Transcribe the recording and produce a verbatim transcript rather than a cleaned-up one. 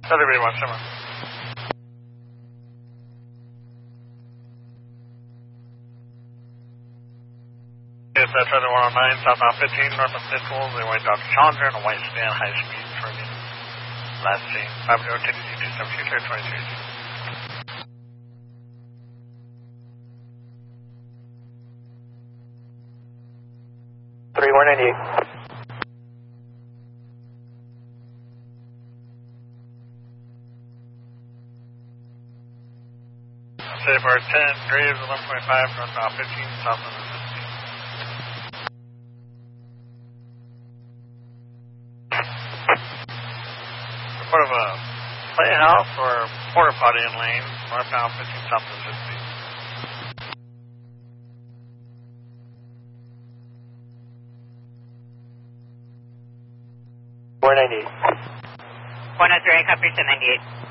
Celebrate one seven. Yes, I tried to one oh nine, southbound fifteen, north of Pitbull, they went down to Challenger and a white stand, high speed for me. Last scene, five zero ten two seven two clear twenty-three. three one ninety-eight. Say for ten, Graves eleven point five, northbound fifteen, southbound fifteen. Report of a playhouse or porta potty in lane, northbound fifteen, southbound fifteen. four ninety-eight. one oh three, copy ten ninety-eight.